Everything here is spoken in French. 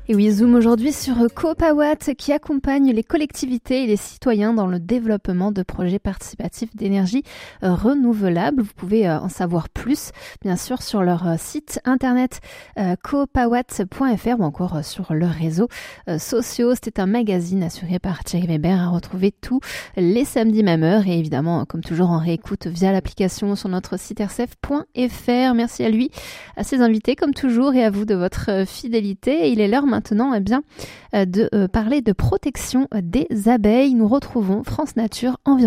Et oui, Zoom aujourd'hui sur Copawatt qui accompagne les collectivités et les citoyens dans le développement de projets participatifs d'énergie renouvelable. Vous pouvez en savoir plus, bien sûr, sur leur site internet copawatt.fr ou encore sur leurs réseaux sociaux. C'était un magazine assuré par Thierry Weber à retrouver tous les samedis même heure et évidemment, comme toujours, en réécoute via l'application sur notre site rcf.fr. Merci à lui, à ses invités comme toujours et à vous de votre fidélité. Et il est l'heure maintenant de parler de protection des abeilles. Nous retrouvons France Nature Environnement.